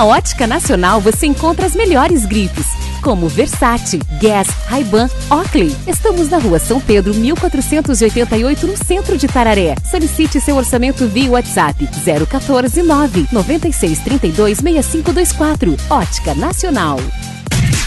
Na Ótica Nacional você encontra as melhores grifes, como Versace, Guess, Ray-Ban, Oakley. Estamos na Rua São Pedro, 1488, no centro de Tararé. Solicite seu orçamento via WhatsApp 014 9 96 32 6524. Ótica Nacional.